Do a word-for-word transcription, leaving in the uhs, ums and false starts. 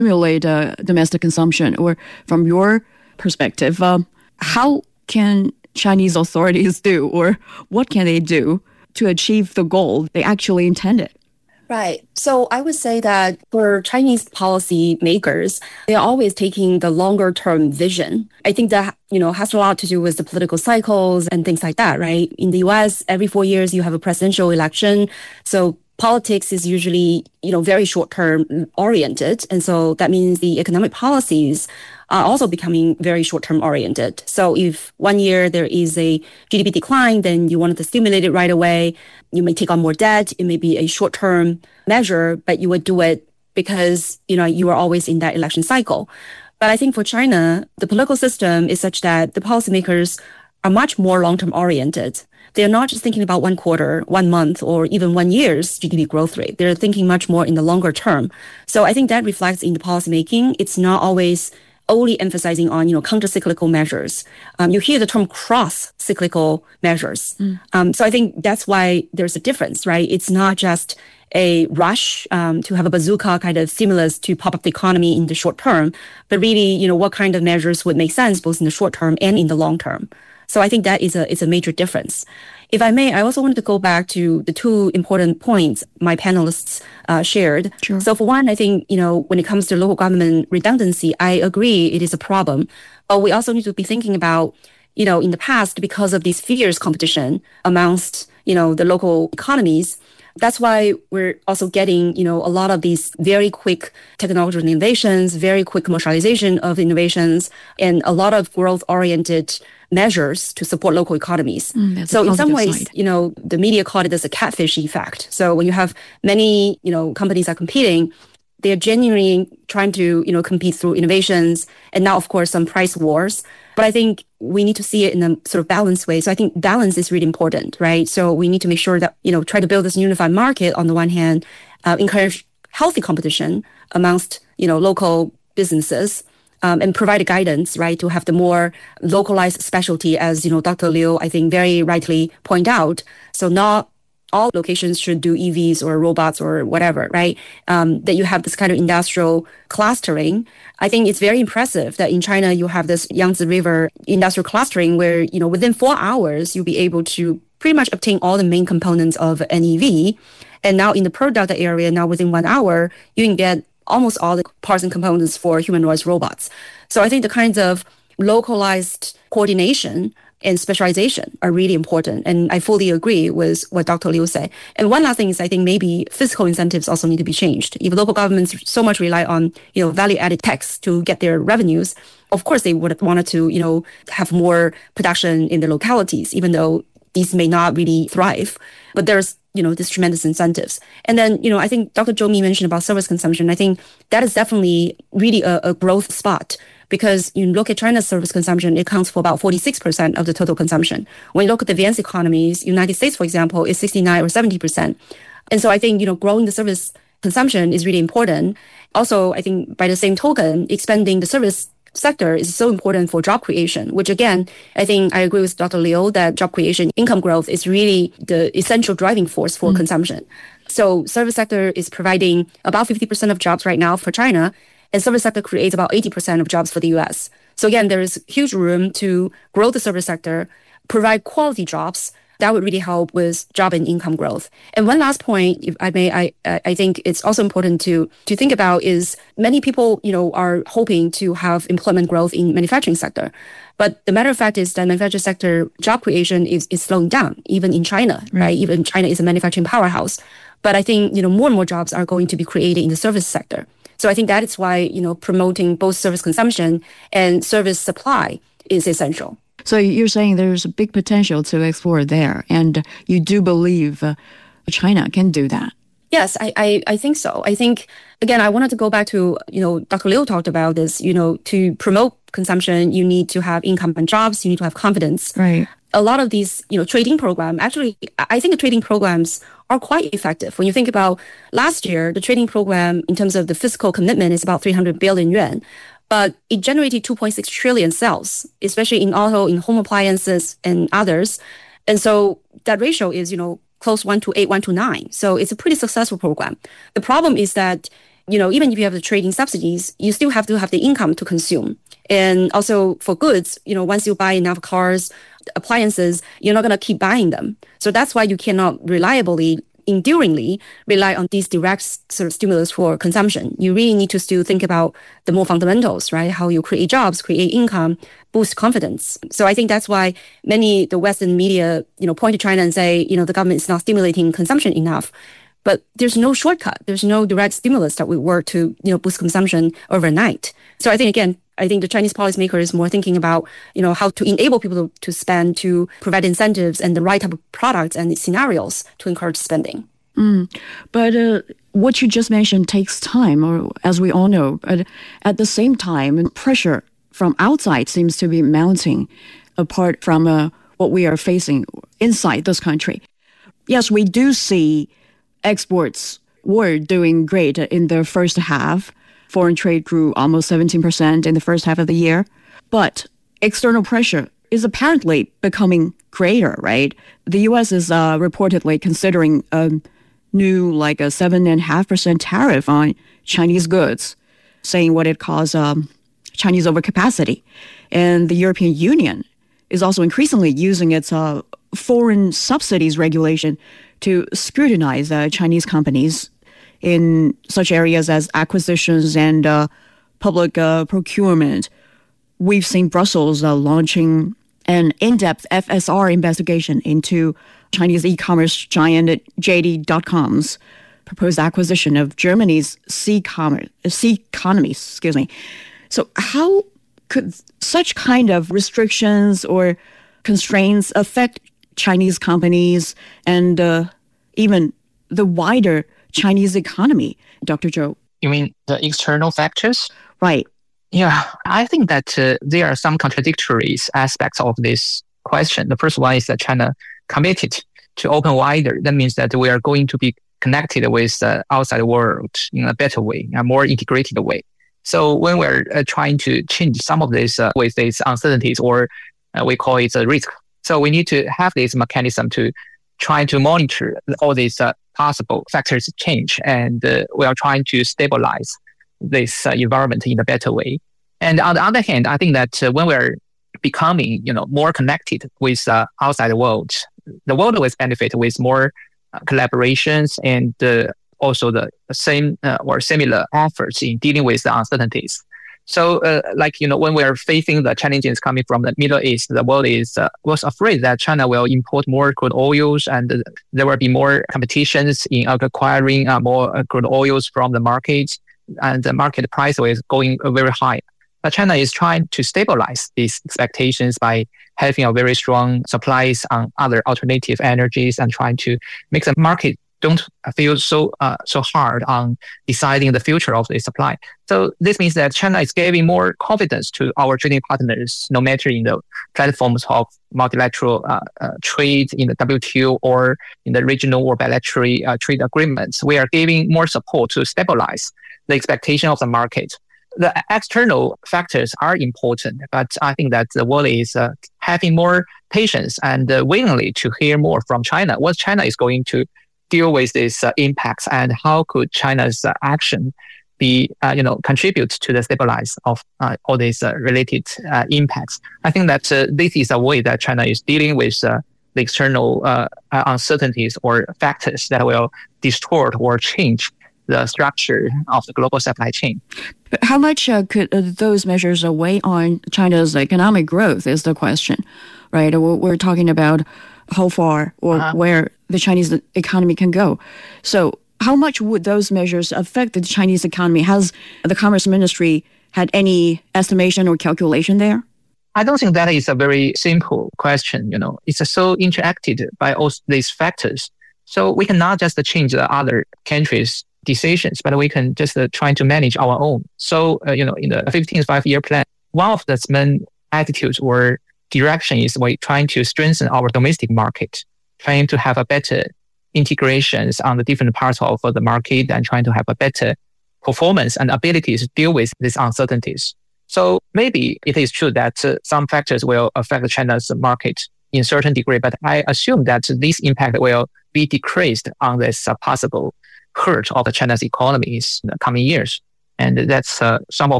stimulate uh, domestic consumption? Or from your perspective, um, how can Chinese authorities do, or what can they do to achieve the goal they actually intended? Right. So I would say that for Chinese policy makers, they're always taking the longer term vision. I think that, you know, has a lot to do with the political cycles and things like that, right? In the U S, every four years you have a presidential election. So politics is usually, you know, very short term oriented. And so that means the economic policies are also becoming very short term oriented. So if one year there is a G D P decline, then you wanted to stimulate it right away. You may take on more debt. It may be a short term measure, but you would do it because, you know, you are always in that election cycle. But I think for China, the political system is such that the policymakers are much more long term oriented. They're not just thinking about one quarter, one month, or even one year's G D P growth rate. They're thinking much more in the longer term. So I think that reflects in the policymaking. It's not always only emphasizing on, you know, counter-cyclical measures. Um, you hear the term cross-cyclical measures. Mm. Um, so I think that's why there's a difference, right? It's not just a rush um, to have a bazooka kind of stimulus to pop up the economy in the short term, but really, you know, what kind of measures would make sense both in the short term and in the long term. So I think that is a is a major difference. If I may, I also wanted to go back to the two important points my panelists uh, shared. Sure. So for one, I think, you know, when it comes to local government redundancy, I agree it is a problem. But we also need to be thinking about, you know, in the past, because of this fierce competition amongst, you know, the local economies, that's why we're also getting, you know, a lot of these very quick technological innovations, very quick commercialization of innovations, and a lot of growth-oriented measures to support local economies. Mm, so in some ways, side. you know, the media called it as a catfish effect. So when you have many, you know, companies are competing, they're genuinely trying to, you know, compete through innovations, and now, of course, some price wars. But I think we need to see it in a sort of balanced way. So I think balance is really important, right? So we need to make sure that, you know, try to build this unified market on the one hand, uh, encourage healthy competition amongst, you know, local businesses, um, and provide a guidance, right, to have the more localized specialty, as, you know, Doctor Liu, I think, very rightly point out. So not all locations should do E Vs or robots or whatever, right? Um, that you have this kind of industrial clustering. I think it's very impressive that in China you have this Yangtze River industrial clustering where, you know, within four hours you'll be able to pretty much obtain all the main components of an E V. And now in the product area, now within one hour, you can get almost all the parts and components for humanoid robots. So I think the kinds of localized coordination and specialization are really important. And I fully agree with what Doctor Liu said. And one last thing is I think maybe fiscal incentives also need to be changed. If local governments so much rely on, you know, value-added tax to get their revenues, of course they would have wanted to, you know, have more production in the localities, even though these may not really thrive. But there's, you know, these tremendous incentives. And then, you know, I think Doctor Zhou Mi mentioned about service consumption. I think that is definitely really a, a growth spot. Because you look at China's service consumption, it accounts for about forty-six percent of the total consumption. When you look at advanced economies, United States, for example, is sixty-nine or seventy percent. And so I think, you know, growing the service consumption is really important. Also, I think by the same token, expanding the service sector is so important for job creation, which again, I think I agree with Doctor Liu that job creation, income growth is really the essential driving force for mm. consumption. So service sector is providing about fifty percent of jobs right now for China. And service sector creates about eighty percent of jobs for the U S. So again, there is huge room to grow the service sector, provide quality jobs. That would really help with job and income growth. And one last point, if I may, I I think it's also important to to think about is many people, you know, are hoping to have employment growth in manufacturing sector. But the matter of fact is that manufacturing sector job creation is, is slowing down, even in China, right. right? Even China is a manufacturing powerhouse. But I think, you know, more and more jobs are going to be created in the service sector. So I think that is why, you know, promoting both service consumption and service supply is essential. So you're saying there's a big potential to explore there, and you do believe uh, China can do that? Yes, I, I, I think so. I think, again, I wanted to go back to, you know, Doctor Liu talked about this, you know, to promote consumption, you need to have income and jobs, you need to have confidence. Right. A lot of these, you know, trading program, actually, I think the trading programs are quite effective. When you think about last year, the trading program in terms of the fiscal commitment is about three hundred billion yuan, but it generated two point six trillion sales, especially in auto, in home appliances and others. And so that ratio is, you know, close one to eight, one to nine. So it's a pretty successful program. The problem is that you know, even if you have the trading subsidies, you still have to have the income to consume. And also for goods, you know, once you buy enough cars, appliances, you're not going to keep buying them. So that's why you cannot reliably, enduringly rely on these direct sort of stimulus for consumption. You really need to still think about the more fundamentals, right? How you create jobs, create income, boost confidence. So I think that's why many, the Western media, you know, point to China and say, you know, the government is not stimulating consumption enough. But there's no shortcut. There's no direct stimulus that would work to, you know, boost consumption overnight. So I think, again, I think the Chinese policymaker is more thinking about, you know, how to enable people to, to spend, to provide incentives and the right type of products and scenarios to encourage spending. Mm. But uh, what you just mentioned takes time, or as we all know. But at the same time, pressure from outside seems to be mounting, apart from uh, what we are facing inside this country. Yes, we do see exports were doing great in the first half. Foreign trade grew almost seventeen percent in the first half of the year. But external pressure is apparently becoming greater, right? The U S is uh, reportedly considering a new, like a seven point five percent tariff on Chinese goods, saying what it calls um, Chinese overcapacity. And the European Union is also increasingly using its uh, foreign subsidies regulation to scrutinize uh, Chinese companies in such areas as acquisitions and uh, public uh, procurement. We've seen Brussels uh, launching an in-depth F S R investigation into Chinese e-commerce giant J D dot com's proposed acquisition of Germany's C-commerce, C-economy, excuse me. So how could such kind of restrictions or constraints affect Chinese companies and uh, even the wider Chinese economy, Doctor Zhou? You mean the external factors? Right. Yeah, I think that uh, there are some contradictory aspects of this question. The first one is that China committed to open wider. That means that we are going to be connected with the outside world in a better way, a more integrated way. So when we're uh, trying to change some of this uh, with these uncertainties, or uh, we call it a risk, so we need to have this mechanism to try to monitor all these uh, possible factors change, and uh, we are trying to stabilize this uh, environment in a better way. And on the other hand, I think that uh, when we're becoming, you know, more connected with uh, outside world, the world will benefit with more uh, collaborations and uh, also the same uh, or similar efforts in dealing with the uncertainties. So, uh, like, you know, when we are facing the challenges coming from the Middle East, the world is uh, was afraid that China will import more crude oils, and uh, there will be more competitions in acquiring uh, more uh, crude oils from the market, and the market price is going uh, very high. But China is trying to stabilize these expectations by having a very strong supplies on other alternative energies and trying to make the market don't feel so uh, so hard on deciding the future of the supply. So this means that China is giving more confidence to our trading partners, no matter in the platforms of multilateral uh, uh, trade in the W T O or in the regional or bilateral uh, trade agreements. We are giving more support to stabilize the expectation of the market. The external factors are important, but I think that the world is uh, having more patience and uh, willingly to hear more from China. What China is going to deal with these uh, impacts, and how could China's uh, action be, uh, you know, contribute to the stabilize of uh, all these uh, related uh, impacts? I think that uh, this is a way that China is dealing with uh, the external uh, uncertainties or factors that will distort or change the structure of the global supply chain. But how much uh, could uh, those measures uh, weigh on China's economic growth is the question, right? We're, we're talking about how far or uh-huh. where the Chinese economy can go. So how much would those measures affect the Chinese economy? Has the Commerce Ministry had any estimation or calculation there? I don't think that is a very simple question. You know, it's so interacted by all these factors. So we cannot just change the other countries' decisions, but we can just uh, try to manage our own. So, uh, you know, in the fifteenth five-year plan, one of the main attitudes or direction is we're trying to strengthen our domestic market, trying to have a better integrations on the different parts of the market and trying to have a better performance and abilities to deal with these uncertainties. So maybe it is true that uh, some factors will affect China's market in certain degree, but I assume that this impact will be decreased on this uh, possible hurt of China's economy in the coming years. And that's uh, some of